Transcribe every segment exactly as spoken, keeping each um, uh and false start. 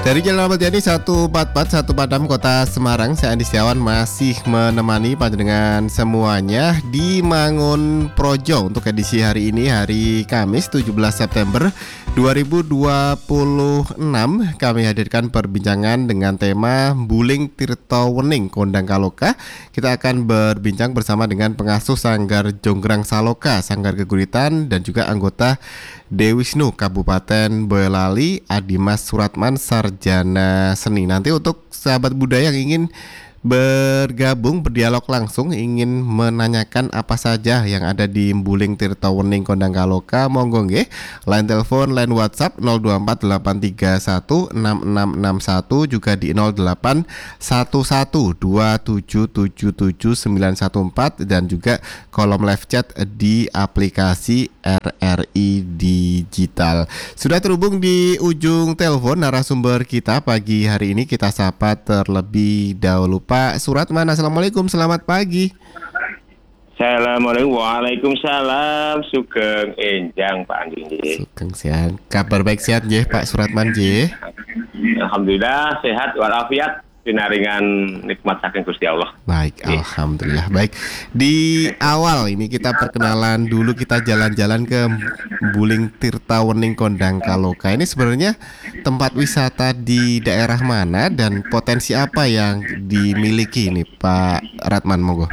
Dari Jalan Ahmad Yani seratus empat puluh empat Satu Padam Kota Semarang, saya Andi Setiawan masih menemani panjenengan semuanya di Mangun Projo untuk edisi hari ini, hari Kamis tujuh belas September dua ribu dua puluh enam. Kami hadirkan perbincangan dengan tema Buling Tirto Wening Kondang Kaloka. Kita akan berbincang bersama dengan pengasuh Sanggar Jonggrang Saloka, Sanggar Geguritan, dan juga anggota Dewisnu Kabupaten Boyolali, Adimas Suratman, Sarjana Seni. Nanti untuk sahabat budaya yang ingin bergabung, berdialog langsung, ingin menanyakan apa saja yang ada di Buling Tirto Wening Kondang Kaloka, monggo nggih. Line telepon, line WhatsApp nol dua empat delapan tiga satu enam enam enam satu, juga di nol delapan satu satu dua tujuh tujuh tujuh sembilan satu empat, dan juga kolom live chat di aplikasi R R I Digital. Sudah terhubung di ujung telepon narasumber kita pagi hari ini. Kita sapa terlebih dahulu Pak Suratman. Assalamualaikum, selamat pagi. Assalamualaikum, waalaikumsalam. Sugeng enjang Pak Andi. Sugeng sehat. Kabar baik sehat nggih Pak Suratman nggih? Alhamdulillah sehat walafiat. Pinaringan nikmat saking Gusti Allah. Baik, alhamdulillah. Baik. Di awal ini kita perkenalan dulu, kita jalan-jalan ke Buling Tirto Wening Kondang Kaloka. Ini sebenarnya tempat wisata di daerah mana dan potensi apa yang dimiliki ini Pak Ratman, monggo.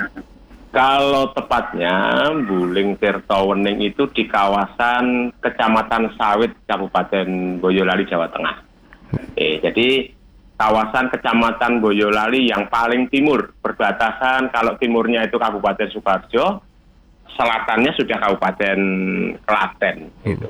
Kalau tepatnya Buling Tirto Wening itu di kawasan Kecamatan Sawit, Kabupaten Boyolali, Jawa Tengah. Eh, jadi kawasan Kecamatan Boyolali yang paling timur, berbatasan kalau timurnya itu Kabupaten Sukoharjo, selatannya sudah Kabupaten Klaten. Gitu.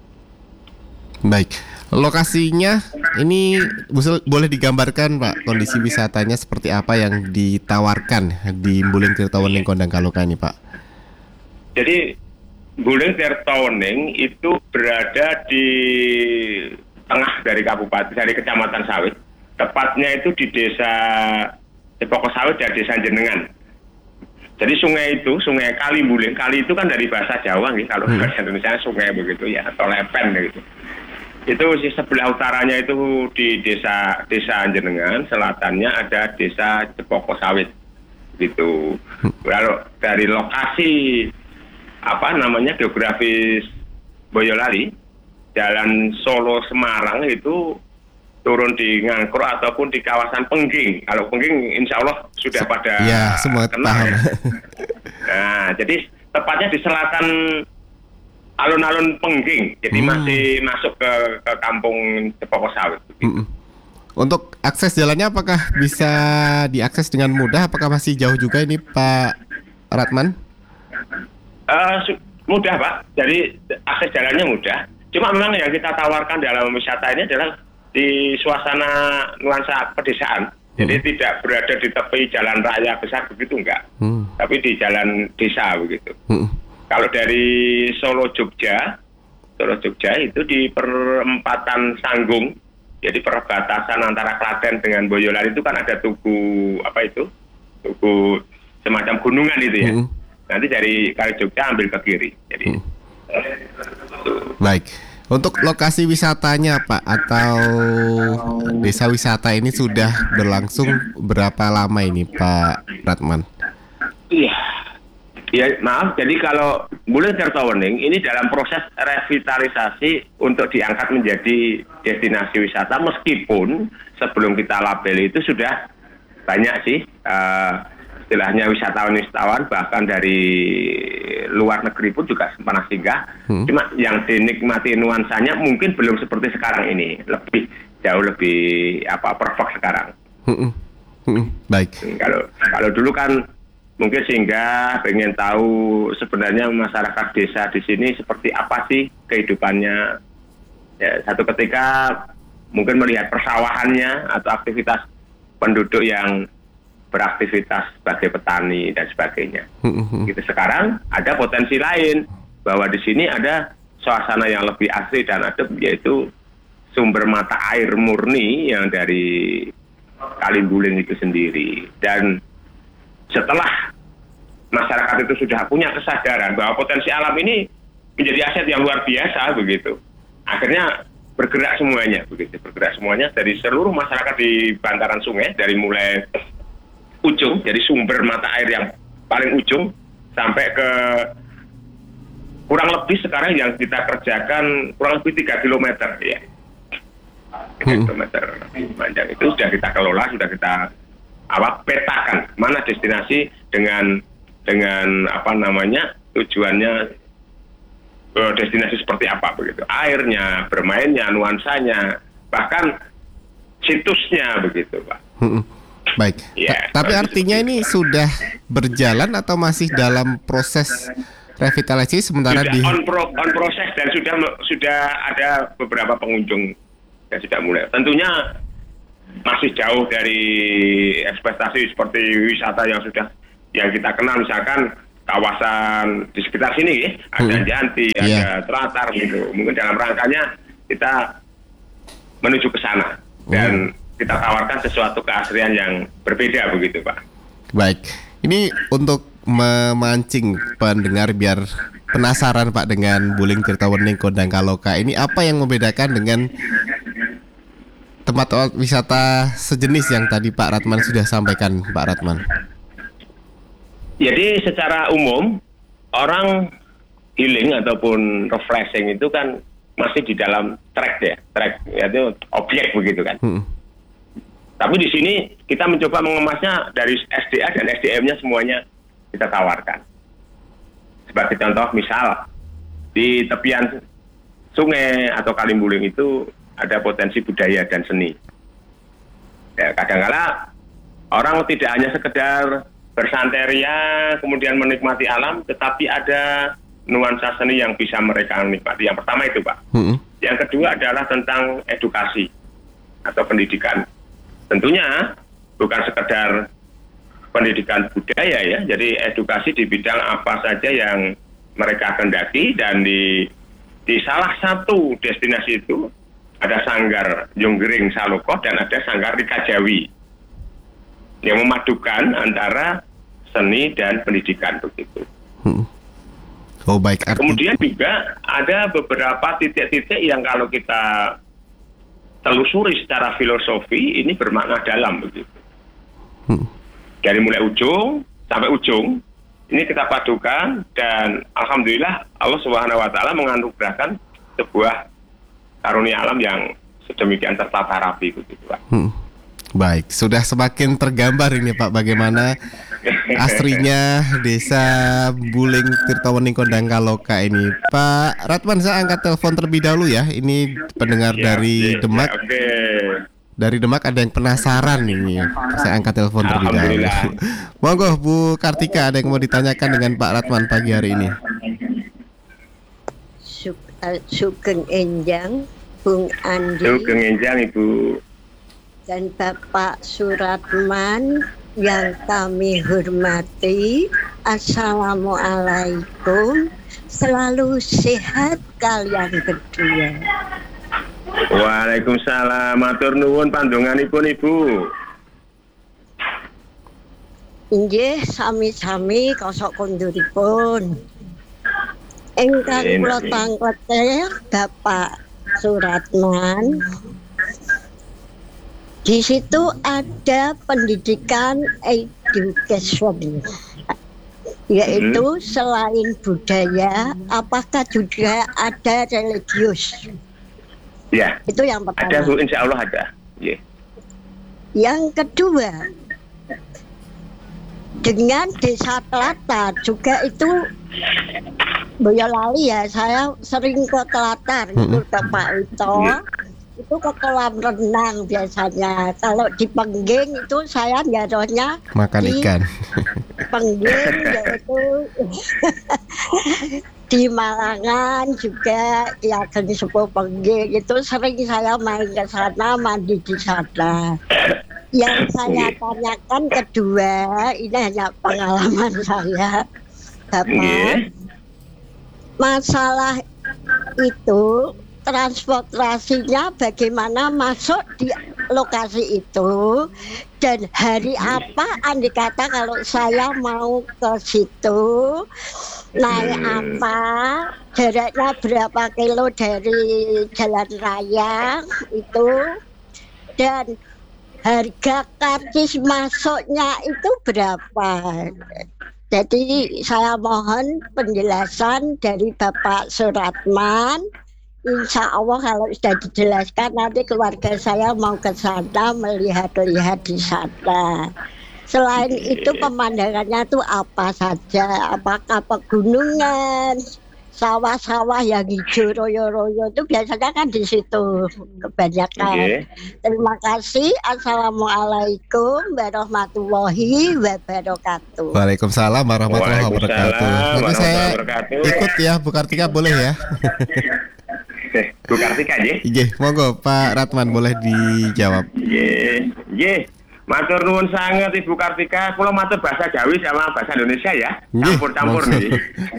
Baik, lokasinya ini boleh digambarkan Pak, kondisi wisatanya seperti apa yang ditawarkan di Buling Tirto Wening Kondang Kaloka ini Pak? Jadi Buling Tirto Wening itu berada di tengah dari kabupaten, dari Kecamatan Sawit. Tepatnya itu di desa Cepoko Sawit dan desa Jenengan. Jadi sungai itu, sungai Kali Buling, kali itu kan dari bahasa Jawa nih, kalau hmm. bahasa Indonesia sungai begitu ya, atau lepen gitu. Itu di sebelah utaranya itu di desa desa Jenengan, selatannya ada desa Cepoko Sawit gitu. Lalu dari lokasi apa namanya geografis Boyolali, Jalan Solo Semarang itu turun di Ngangkro ataupun di kawasan Pengging. Kalau Pengging insya Allah sudah pada ya, semua kenal paham. Ya. Nah, jadi tepatnya di selatan alun-alun Pengging. Jadi hmm. masih masuk ke, ke kampung Cepoko Sawit. Hmm. Untuk akses jalannya apakah bisa diakses dengan mudah? Apakah masih jauh juga ini Pak Ratman? Uh, su- mudah Pak. Jadi akses jalannya mudah. Cuma memang yang kita tawarkan dalam wisata ini adalah di suasana nuansa pedesaan, hmm. jadi tidak berada di tepi jalan raya besar begitu enggak, hmm. tapi di jalan desa begitu. Hmm. Kalau dari Solo Jogja, Solo Jogja itu di perempatan Sanggung, jadi perbatasan antara Klaten dengan Boyolali itu kan ada tugu apa itu, tugu semacam gunungan itu ya. Hmm. Nanti dari Kali Jogja ambil ke kiri. Jadi. Hmm. Baik. Untuk lokasi wisatanya Pak, atau desa wisata ini sudah berlangsung berapa lama ini Pak Ratman? Iya, ya maaf. Jadi kalau Buling Tirto Wening ini dalam proses revitalisasi untuk diangkat menjadi destinasi wisata, meskipun sebelum kita label itu sudah banyak sih uh, istilahnya wisatawan-wisatawan bahkan dari luar negeri pun juga pernah singgah. Hmm. Cuma yang dinikmati nuansanya mungkin belum seperti sekarang ini, lebih jauh lebih apa perfect sekarang. Hmm. Hmm. Baik. Kalau kalau dulu kan mungkin singgah pengen tahu sebenarnya masyarakat desa di sini seperti apa sih kehidupannya. Ya, satu ketika mungkin melihat persawahannya atau aktivitas penduduk yang beraktivitas sebagai petani dan sebagainya. Mm-hmm. Gitu. Sekarang ada potensi lain bahwa di sini ada suasana yang lebih asri dan adem, yaitu sumber mata air murni yang dari Kali Buling itu sendiri. Dan setelah masyarakat itu sudah punya kesadaran bahwa potensi alam ini menjadi aset yang luar biasa begitu, akhirnya bergerak semuanya begitu, bergerak semuanya dari seluruh masyarakat di bantaran sungai, dari mulai ujung, dari sumber mata air yang paling ujung sampai ke kurang lebih sekarang yang kita kerjakan kurang lebih tiga kilometer ya. tiga kilometer panjang itu sudah kita kelola, sudah kita apa petakan mana destinasi dengan dengan apa namanya tujuannya, destinasi seperti apa begitu, airnya, bermainnya, nuansanya, bahkan situsnya begitu, Pak. Baik. Ya, Ta- tapi artinya ini sudah berjalan atau masih dalam proses revitalisasi sementara sudah di on, pro, on proses dan sudah sudah ada beberapa pengunjung yang sudah mulai. Tentunya masih jauh dari ekspektasi seperti wisata yang sudah yang kita kenal, misalkan kawasan di sekitar sini ya, ada hmm. Janti, yeah. ada Teratar gitu. Mungkin dalam rangkanya kita menuju ke sana dan hmm. kita tawarkan sesuatu keasrian yang berbeda begitu, Pak. Baik, ini untuk memancing pendengar biar penasaran Pak dengan Buling Tirtawening Kondang Kaloka. Ini apa yang membedakan dengan tempat wisata sejenis yang tadi Pak Ratman sudah sampaikan, Pak Ratman? Jadi secara umum orang healing ataupun refreshing itu kan masih di dalam track ya, track yaitu objek begitu kan. Hmm. Tapi di sini kita mencoba mengemasnya dari S D A dan S D M-nya semuanya kita tawarkan. Sebagai contoh misal di tepian sungai atau Kalimbuling itu ada potensi budaya dan seni. Ya, kadang-kala orang tidak hanya sekedar bersanteria, kemudian menikmati alam, tetapi ada nuansa seni yang bisa mereka nikmati. Yang pertama itu, Pak. Mm-hmm. Yang kedua adalah tentang edukasi atau pendidikan. Tentunya bukan sekedar pendidikan budaya ya, jadi edukasi di bidang apa saja yang mereka kendaki, dan di di salah satu destinasi itu ada Sanggar Jonggering Saloko dan ada Sanggar Rikajawi yang memadukan antara seni dan pendidikan begitu. Hmm. Oh baik. Arti... Kemudian juga ada beberapa titik-titik yang kalau kita telusuri secara filosofi ini bermakna dalam begitu. Hmm. Dari mulai ujung sampai ujung ini kita padukan dan alhamdulillah Allah Subhanahu Wa Taala menganugerahkan sebuah karunia alam yang sedemikian tertata rapi begitu, Pak. Hmm. Baik, sudah semakin tergambar ini Pak bagaimana asrinya desa Buling Tirtawening Kondang Kaloka ini. Pak Ratman, saya angkat telepon terlebih dahulu ya. Ini pendengar ya, dari ya, Demak. Ya, okay. Dari Demak ada yang penasaran ini. Saya angkat telepon terlebih dahulu. Monggo Bu Kartika, ada yang mau ditanyakan dengan Pak Ratman pagi hari ini. Sugeng Enjang, Bung Andi. Sugeng Enjang Ibu. Dan Bapak Suratman yang kami hormati, Assalamualaikum, selalu sehat kalian berdua. Waalaikumsalam, matur nuwun pandonganipun Ibu. Nggih, sami-sami kosok konduripun. Ingkang kula tangkete Bapak Suratman. Di situ ada pendidikan education, yaitu hmm. selain budaya, apakah juga ada religius? Ya. Itu yang pertama. Ada Bu, insya Allah ada. Yeah. Yang kedua, dengan desa Telatar juga itu Boyolali ya, saya sering ke Telatar, hmm. itu ke Pak Wito. Yeah. Itu ke kolam renang biasanya. Kalau di Pengging itu saya nyadonya makan di ikan. Pengging yaitu di Malangan juga ya Geni Sepuh Pengging itu sering saya main ke sana, mandi di sana. Yang saya tanyakan kedua, ini hanya pengalaman saya, Bapak. Masalah itu transportasinya bagaimana masuk di lokasi itu, dan hari apa andai kata kalau saya mau ke situ naik apa, jaraknya berapa kilo dari jalan raya itu, dan harga karcis masuknya itu berapa. Jadi saya mohon penjelasan dari Bapak Suratman. Insya Allah kalau sudah dijelaskan nanti keluarga saya mau ke sana melihat-lihat di sana. Selain itu pemandangannya itu apa saja? Apakah pegunungan, sawah-sawah yang hijau royo-royo itu biasanya kan di situ kebanyakan. Okay. Terima kasih. Assalamualaikum warahmatullahi wabarakatuh. Waalaikumsalam warahmatullahi wabarakatuh. Nanti saya ikut ya Bu Kartika, boleh ya? Bu Kartika aja. Iya, monggo Pak Ratman boleh dijawab. Iya, iya. Matur nuwun sangat Ibu Kartika. Kula matur bahasa Jawi sama bahasa Indonesia ya. Campur-campur nih.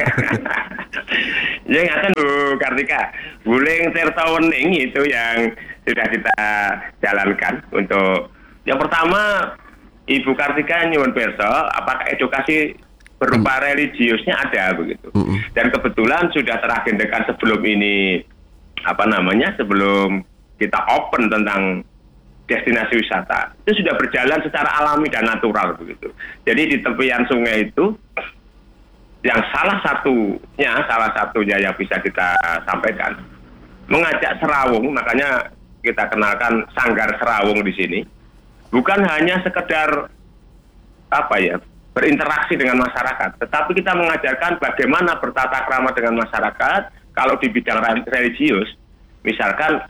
Ya ngaten Bu Kartika. Guling Tirta Wening itu yang sudah kita jalankan untuk yang pertama Ibu Kartika nyuwun pirsa apakah edukasi berupa religiusnya ada begitu. Dan kebetulan sudah teragendakan sebelum ini apa namanya sebelum kita open tentang destinasi wisata itu sudah berjalan secara alami dan natural begitu. Jadi di tepian sungai itu yang salah satunya salah satunya yang bisa kita sampaikan mengajak serawung, makanya kita kenalkan Sanggar Serawung di sini, bukan hanya sekedar apa ya berinteraksi dengan masyarakat, tetapi kita mengajarkan bagaimana bertata krama dengan masyarakat. Kalau di bidang religius, misalkan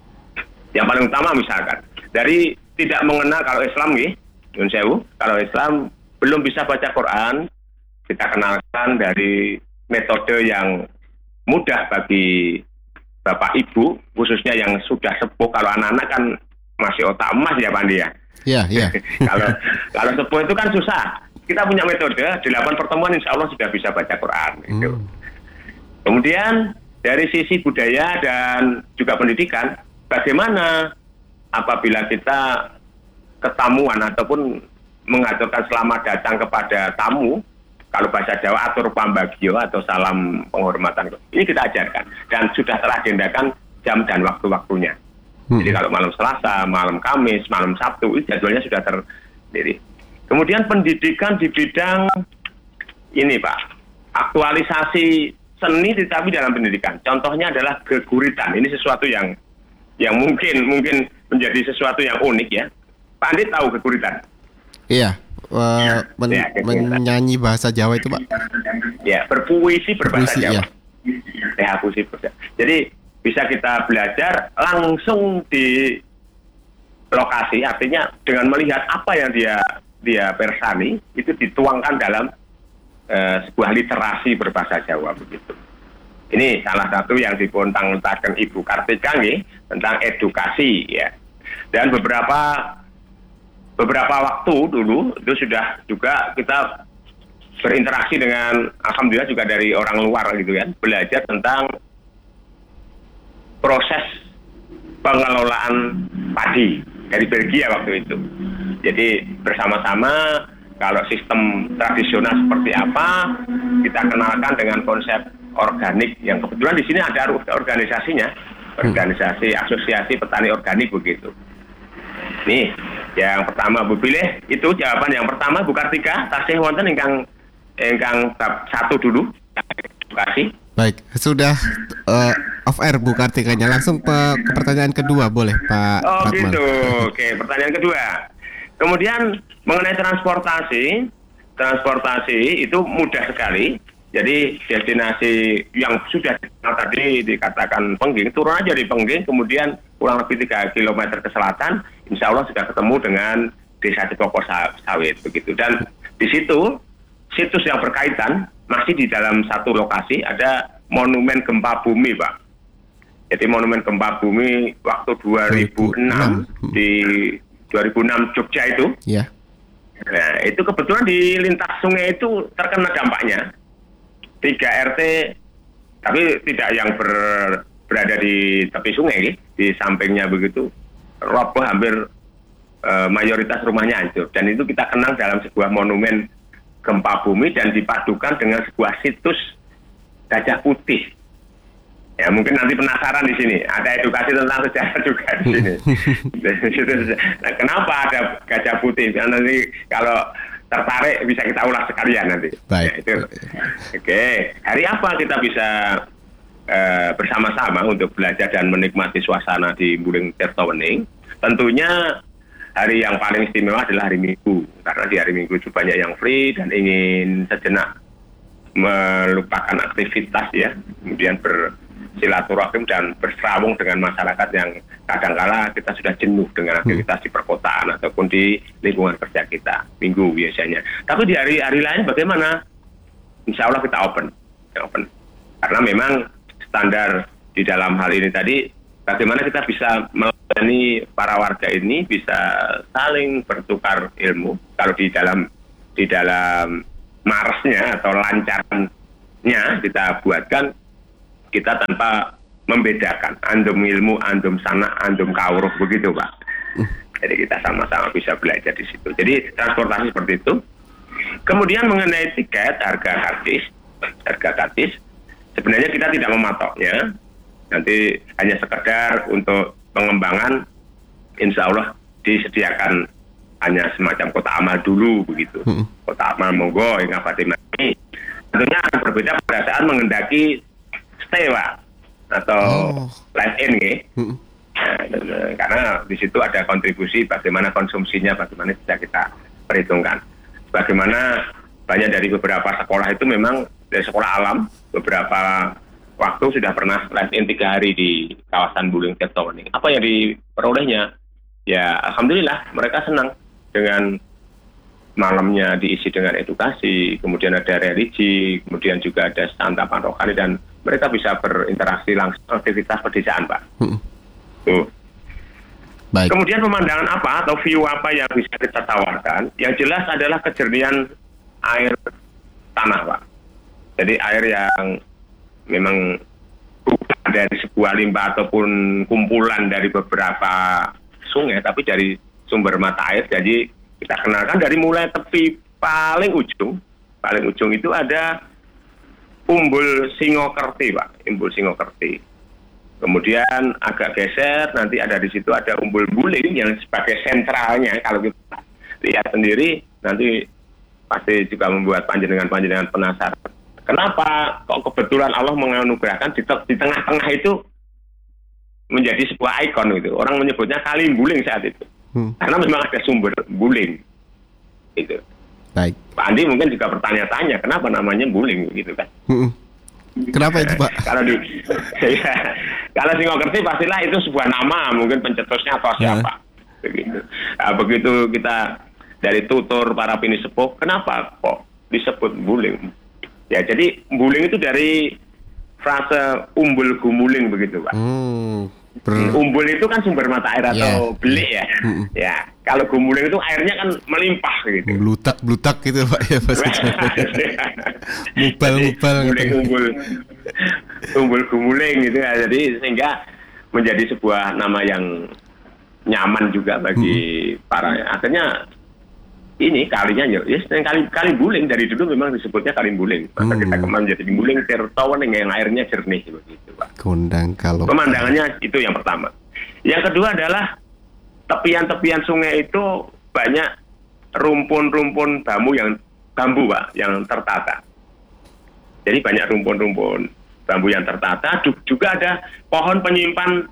yang paling utama misalkan dari tidak mengenal kalau Islam nih, Yun Sewu, kalau Islam belum bisa baca Quran, kita kenalkan dari metode yang mudah bagi Bapak Ibu, khususnya yang sudah sepuh. Kalau anak-anak kan masih otak emas ya Pak Andi ya. Iya, iya. Kalau kalau sepuh itu kan susah. Kita punya metode delapan pertemuan insya Allah sudah bisa baca Quran. Gitu. Hmm. Kemudian dari sisi budaya dan juga pendidikan, bagaimana apabila kita ketamuan ataupun mengaturkan selamat datang kepada tamu, kalau bahasa Jawa atur pambagio atau salam penghormatan, ini kita ajarkan dan sudah teragendakan jam dan waktu-waktunya. Hmm. Jadi kalau malam Selasa, malam Kamis, malam Sabtu, itu jadwalnya sudah terdiri. Kemudian pendidikan di bidang ini Pak, aktualisasi seni tetapi dalam pendidikan. Contohnya adalah geguritan. Ini sesuatu yang yang mungkin mungkin menjadi sesuatu yang unik ya. Pak Andi tahu geguritan? Iya, uh, men- ya, menyanyi bahasa Jawa itu Pak. Ya, berpuisi berbahasa Puisi, Jawa. Ya. Ya, puisi berbahasa. Jadi bisa kita belajar langsung di lokasi, artinya dengan melihat apa yang dia dia persani itu dituangkan dalam Uh, sebuah literasi berbahasa Jawa begitu. Ini salah satu yang dipontang-entahkan Ibu Kartika nih, tentang edukasi ya. Dan beberapa beberapa waktu dulu itu sudah juga kita berinteraksi dengan alhamdulillah juga dari orang luar gitu kan, belajar tentang proses pengelolaan padi dari Belgia waktu itu. Jadi bersama-sama kalau sistem tradisional seperti apa, kita kenalkan dengan konsep organik yang kebetulan di sini ada organisasinya, organisasi asosiasi petani organik begitu. Nih, yang pertama Bu pilih itu jawaban yang pertama Bu Kartika, tasih wonten ingkang ingkang bab satu dulu. Terima kasih. Baik, sudah uh, off air Bu Kartikanya, langsung ke, ke pertanyaan kedua boleh Pak Oh Ratman. gitu, oke pertanyaan kedua. Kemudian mengenai transportasi, transportasi itu mudah sekali. Jadi destinasi yang sudah tadi dikatakan Pengging, turun aja di Pengging, kemudian kurang lebih tiga kilometer ke selatan, insya Allah sudah ketemu dengan Desa Cikoko Sawit begitu. Dan di situ situs yang berkaitan masih di dalam satu lokasi ada monumen gempa bumi, Pak. Jadi monumen gempa bumi waktu dua ribu enam di dua ribu enam Jogja itu. Iya. Nah, itu kebetulan di lintas sungai itu terkena dampaknya. tiga R T, tapi tidak yang ber, berada di tepi sungai, di sampingnya begitu, roboh hampir e, mayoritas rumahnya hancur. Dan itu kita kenang dalam sebuah monumen gempa bumi dan dipadukan dengan sebuah situs Gajah Putih. Ya mungkin nanti penasaran di sini ada edukasi tentang sejarah juga di sini. Nah, kenapa ada gajah putih? Nanti kalau tertarik bisa kita ulas sekalian nanti. Baik. Ya, itu. Oke, hari apa kita bisa uh, bersama-sama untuk belajar dan menikmati suasana di Mbuling Tirtawening? Tentunya hari yang paling istimewa adalah hari Minggu, karena di hari Minggu itu banyak yang free dan ingin sejenak melupakan aktivitas ya, kemudian bersilaturahim dan berserawung dengan masyarakat yang kadangkala kita sudah jenuh dengan aktivitas di perkotaan ataupun di lingkungan kerja kita Minggu biasanya. Tapi di hari-hari lain bagaimana? Insya Allah kita open, open. Karena memang standar di dalam hal ini tadi, bagaimana kita bisa melayani para warga ini bisa saling bertukar ilmu. Kalau di dalam di dalam marsnya atau lancarnya kita buatkan kita tanpa membedakan andum ilmu, andum sana, andum kawruh begitu Pak. Jadi kita sama-sama bisa belajar di situ. Jadi transportasi seperti itu. Kemudian mengenai tiket harga kartis, harga kartis sebenarnya kita tidak mematoknya. Nanti hanya sekedar untuk pengembangan, insya Allah disediakan hanya semacam kota amal dulu begitu. Hmm. Kota amal monggo yang abadi mani. Tentunya akan berbeda pada saat mengendaki stay Pak, atau oh. live in ya. Hmm. Nah, karena di situ ada kontribusi bagaimana konsumsinya, bagaimana bisa kita perhitungkan. Bagaimana banyak dari beberapa sekolah itu memang dari sekolah alam beberapa waktu sudah pernah live in tiga hari di kawasan Mbuling Tirtawening. Apa yang diperolehnya? Ya alhamdulillah mereka senang dengan malamnya diisi dengan edukasi, kemudian ada religi, kemudian juga ada santapan rohani dan mereka bisa berinteraksi langsung aktivitas pedesaan Pak. Hmm. Tuh. Baik. Kemudian pemandangan apa atau view apa yang bisa kita tawarkan? Yang jelas adalah kejernihan air tanah Pak. Jadi air yang memang bukan dari sebuah limbah ataupun kumpulan dari beberapa sungai, tapi dari sumber mata air. Jadi kita kenalkan dari mulai tepi paling ujung, paling ujung itu ada Umbul Singokerti Pak, Umbul Singokerti. Kemudian agak geser, nanti ada di situ ada Umbul Mbuling yang sebagai sentralnya. Kalau kita lihat sendiri, nanti pasti juga membuat panjenengan-panjenengan penasaran. Kenapa kok kebetulan Allah menganugerahkan di, di tengah-tengah itu menjadi sebuah ikon gitu. Orang menyebutnya Kali Mbuling saat itu. Hmm. Karena memang ada sumber Mbuling. Gitu. Baik. Pak Andi mungkin juga bertanya-tanya kenapa namanya Mbuling gitu kan. Hmm. Kenapa itu Pak? Kalau di ya, kalau Singokerti pastilah itu sebuah nama, mungkin pencetusnya atau siapa. Ya. Begitu. Nah, begitu kita dari tutur para pinisepuh, kenapa kok disebut Mbuling? Ya jadi Mbuling itu dari frase umbul gumuling begitu Pak. Hmm. Ber... Umbul itu kan sumber mata air atau yeah. belik ya. Mm-hmm. Ya, kalau gumuling itu airnya kan melimpah gitu. Blutak-blutak gitu Pak ya maksudnya. Mubal-mubal gitu. Umbul. Umbul gumuling gitu ya. Jadi sehingga menjadi sebuah nama yang nyaman juga bagi mm-hmm. para. Akhirnya ini kalinya ya, yes, kali kali Mbuling dari dulu memang disebutnya Kali Mbuling. Maka hmm. kita kemarin jadi Mbuling Tirtawening yang airnya jernih begitu, Pak. Kondang kalau pemandangannya itu yang pertama. Yang kedua adalah tepian-tepian sungai itu banyak rumpun-rumpun bambu yang bambu, Pak, yang tertata. Jadi banyak rumpun-rumpun bambu yang tertata, juga ada pohon penyimpan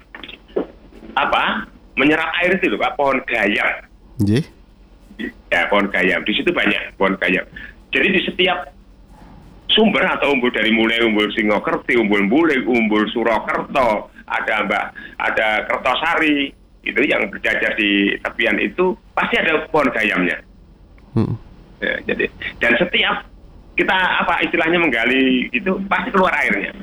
apa? Menyerap air itu, Pak, pohon gayam. Nggih. Yeah. Ya, pohon gayam. Di situ banyak pohon gayam. Jadi di setiap sumber atau umbul dari mulai umbul Singokerti, umbul Mbuling, umbul Surakerta, ada Mbak, ada Kertosari, itu yang berjajar di tepian itu pasti ada pohon gayamnya. Hmm. Ya, jadi dan setiap kita apa istilahnya menggali itu pasti keluar airnya.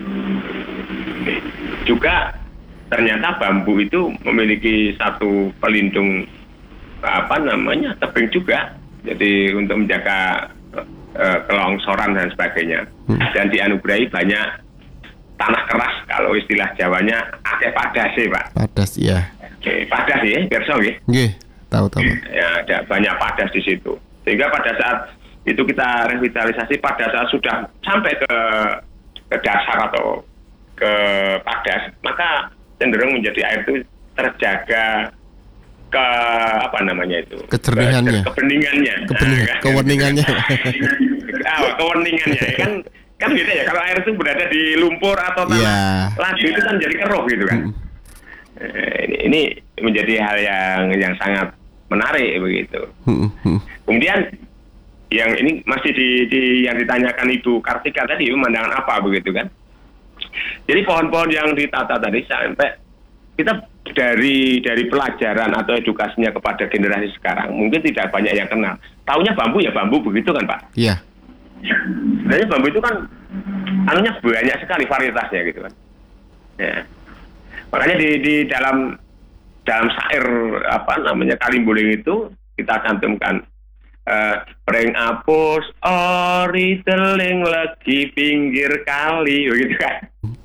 Juga ternyata bambu itu memiliki satu pelindung apa namanya tebing juga, jadi untuk menjaga uh, kelongsoran dan sebagainya. Hmm. Dan dianugerahi banyak tanah keras, kalau istilah Jawanya akeh padas sih Pak. Padas ya. Oke, padas ya, perso nggih. Nggih, tahu tahu. Ya, ada banyak padas di situ. Sehingga pada saat itu kita revitalisasi, pada saat sudah sampai ke ke dasar atau ke padas, maka cenderung menjadi air itu terjaga ke apa namanya itu kejernihannya, ke, kebeningannya, Kebening, nah, keweningannya, ah, keweningannya kan kan beda ya kalau air itu berada di lumpur atau tanah yeah. layu itu kan jadi keruh gitu kan. Mm. Ini, ini menjadi hal yang yang sangat menarik begitu. Mm. Kemudian yang ini masih di, di yang ditanyakan Ibu Kartika tadi, pemandangan apa begitu kan? Jadi pohon-pohon yang ditata tadi sampai kita dari dari pelajaran atau edukasinya kepada generasi sekarang mungkin tidak banyak yang kenal. Taunya bambu ya bambu begitu kan Pak? Iya. Yeah. Sebenarnya bambu itu kan anunya banyak sekali varietasnya gitu kan. Ya. Makanya di di dalam dalam syair apa namanya Kalimbuling itu kita cantumkan Uh, Pring apus ori teling lagi pinggir kali begitu kan.